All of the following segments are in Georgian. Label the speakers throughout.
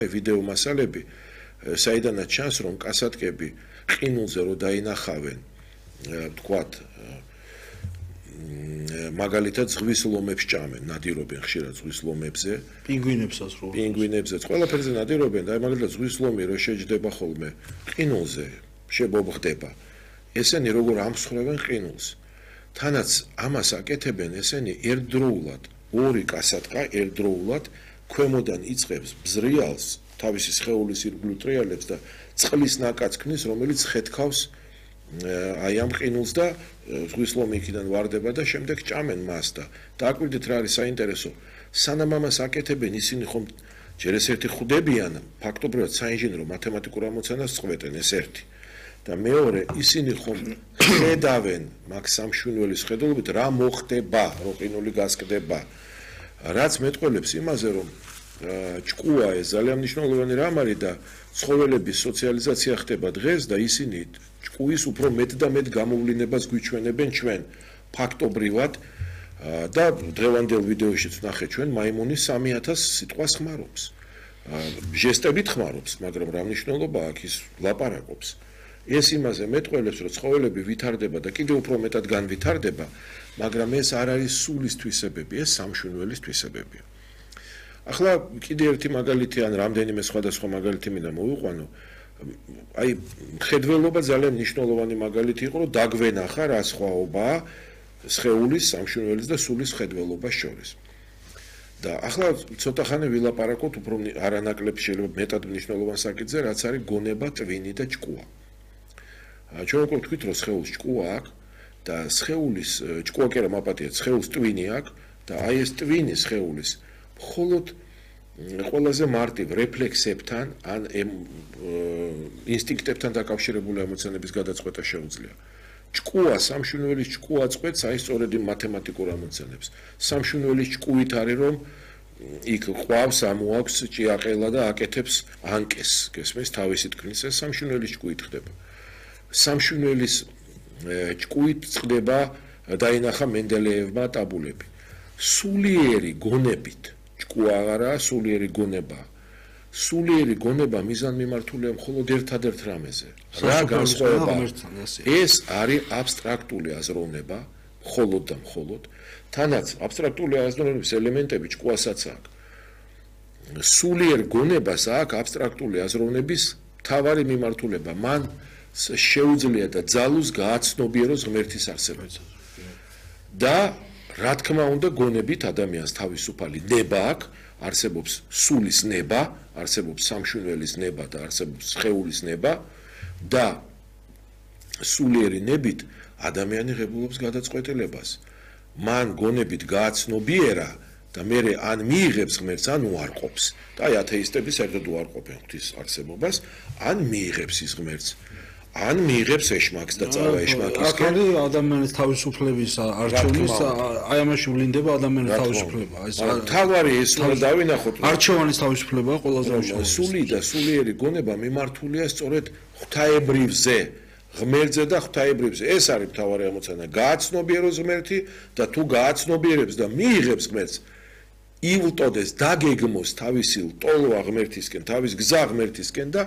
Speaker 1: ვიდეო მასალები, საიდანაც ჩანს, რომ კასატკები ყინულზე რო დაინახავენ, თქვათ, მაგალითად ზღვის ლომებს ჭამენ, ნადირობენ ხშირად ზღვის ლომებზე.
Speaker 2: პინგვინებსაც რო.
Speaker 1: პინგვინებზეც ყველაფერზე ნადირობენ და მაგალითად ზღვის ლომი რო შეჯდება ხოლმე ყინულზე, შებობხდება. ესენი როგორ ამსხვრევენ ყინულს. თანაც ამას აკეთებენ ესენი ერთდროულად, ორი კასატკა ერთდროულად ქვემოდან იწყებს ბზრიალს, თავისი სხეულის ირგვლივ ტრიალებს და წყლის ნაკადს ქმნის, რომელიც ხეთქავს აი ამ ყინულს და ზღვის ლომი იქიდან ვარდება და შემდეგ ჭამენ მას და დააკვირდით რა არის საინტერესო. სანამ ამას აკეთებენ, ისინი ხომ ჯერ ეს ერთი ხვდებიან, ფაქტობრივად საინჟინრო მათემატიკურ ამოცანას წყვეტენ ეს ერთი. და მეორე, ისინი ხომ ხედავენ მაგ სამშვენიველის ხედულობით რა მოხდება, რო ყინული გასკდება. რაც მეტყველებს იმაზე, რომ ჭკუა ეს ძალიან მნიშვნელოვანი რამ არის და ცხოველების სოციალიზაცია ხდება დღეს და ისინი ჭკუის უფრო მეტ და მეტ გამოვლინებას გვიჩვენებენ ჩვენ ფაქტობრივად და დღევანდელ ვიდეოშიც ვნახეთ ჩვენ მაიმუნის 3000 სიტყვას ხმარობს. ჟესტებით ხმარობს, მაგრამ რა მნიშვნელობა აქვს ის ლაპარაკობს. ეს იმაზე მეტყველებს, რომ ცხოველები ვითარდება და კიდევ უფრო მეტად განვითარდება, მაგრამ ეს არ არის სულის თვისებები, ეს სამშვენიველის თვისებებია. ახლა კიდე ერთი მაგალითი ან რამდენიმე სხვადასხვა მაგალითი მინდა მოვიყვანო. აი მხედველობა ძალიან მნიშვნელოვანი მაგალითი იყო, რომ დაგვენახა რა სხვაობაა სხეულის, სამშვენიველის და სულის მხედველობას შორის. და ახლა ცოტა ხანი ვილაპარაკოთ უფრო არანაკლებ შეიძლება მეტად მნიშვნელოვან საკითხზე, რაც არის გონება, ტვინი და ჭკუა. ჩვენ უკვე ვთქვით, რომ სხეულს ჭკუა აქვს და სხეულის ჭკუა კი არა მაპატია, სხეულს ტვინი აქვს და აი ეს ტვინი სხეულის მხოლოდ ყველაზე მარტივ რეფლექსებთან ან ინსტინქტებთან დაკავშირებული ამოცანების გადაწყვეტა შეუძლია. ჭკუა, სამშვენიველის ჭკუა წყვეტს აი სწორედ იმ მათემატიკურ ამოცანებს. სამშვენიველის ჭკუით არის რომ იქ ყვავს, ამოაქვს ჭიაყელა და აკეთებს ანკეს, გესმის, თავისი თქმის ეს სამშვენიველის ჭკუით ხდება. სამშვენიველის ჭკუით წყდება დაინახა მენდელეევმა ტაბულები. სულიერი გონებით ჭკუა არა, სულიერი გონება. სულიერი გონება მიზანმიმართულია მხოლოდ ერთადერთ რამეზე. რა განსხვავება? ეს არის აბსტრაქტული აზროვნება, მხოლოდ და მხოლოდ. თანაც აბსტრაქტული აზროვნების ელემენტები ჭკუასაც აქვს. სულიერ გონებას აქვს აბსტრაქტული აზროვნების მთავარი მიმართულება. მან შეუძლია და ძალუს გააცნობიეროს ღმერთის არსება. და რა თქმა უნდა, გონებით ადამიანს თავისუფალი ნება აქვს, არსებობს სულის ნება, არსებობს სამშვენიველის ნება და არსებობს სხეულის ნება და სულიერი ნებით ადამიანი ღებულობს გადაწყვეტილებას. მან გონებით გააცნობიერა და მერე ან მიიღებს ღმერთს, ან უარყოფს. და აი ათეისტები საერთოდ უარყოფენ ღვთის არსებობას, ან მიიღებს ის ღმერთს. ან მიიღებს ეშმაკს და წავა ეშმაკისკენ.
Speaker 2: აქ ადამიანის თავისუფლების არჩევნის აი ამაში ვლინდება ადამიანის თავისუფლება.
Speaker 1: თავარი ეს უნდა დავინახოთ.
Speaker 2: არჩევანის თავისუფლება ყველაზე მნიშვნელოვანი.
Speaker 1: სული და სულიერი გონება მიმართულია სწორედ ღვთაებრივზე, ღმერთზე და ღვთაებრივზე. ეს არის მთავარი ამოცანა. გააცნობიეროს ღმერთი და თუ გააცნობიერებს და მიიღებს ღმერთს, ივლტოდეს, დაგეგმოს თავისი ლტოლვა ღმერთისკენ, თავის გზა ღმერთისკენ და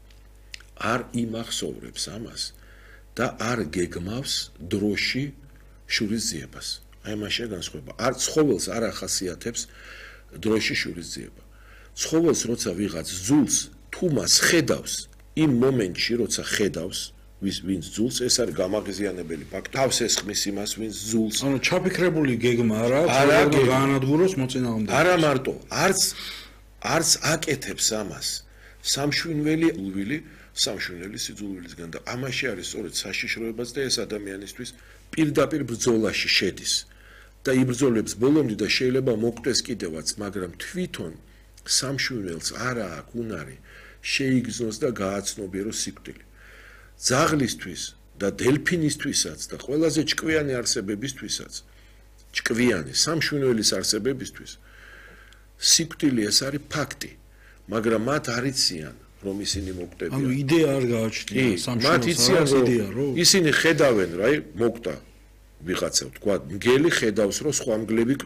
Speaker 1: არ იმახსოვრებს ამას და არ გეგმავს დროში შურისძიებას. აი მასია განსხვავება. არ ცხოველს არ ახასიათებს დროში შურისძიება. ცხოველს როცა ვიღაც ძულს თუ მას ხედავს, იმ მომენტში როცა ხედავს ვინც ძულს, ეს არის გამაღიზიანებელი ფაქტი. თავს ესხმის იმას, ვინც ძულს.
Speaker 2: ანუ ჩაფიქრებული გეგმა არა, ცხოველს გაანადგუროს მოწინააღმდეგე.
Speaker 1: არა მარტო, არც აკეთებს ამას. სამშვენიველი ულვილი სამშვენიელი სიძულვილისგან და ამაში არის სწორედ საშიშროებაც და ეს ადამიანისთვის პირდაპირ ბრძოლაში შედის და იბრძოლებს ბოლომდე და შეიძლება მოკვდეს კიდევაც, მაგრამ თვითონ სამშვენიველს არა აქვს უნარი შეიგრძნოს და გააცნობიეროს სიკვდილი. ძაღლისთვის და დელფინისთვისაც და ყველაზე ჭკვიანი არსებებისთვისაც, ჭკვიანი სამშვენიველის არსებებისთვის სიკვდილი ეს არის ფაქტი, მაგრამ მათ არ იციან რომ ისინი მოკვდებიან.
Speaker 2: ანუ იდეა არ გააჩნია
Speaker 1: სამშვენიველს იდეა რომ ისინი ხედავენ რა მოკვდა ვიღაცა თქვა მგელი ხედავს რომ სხვა მგლები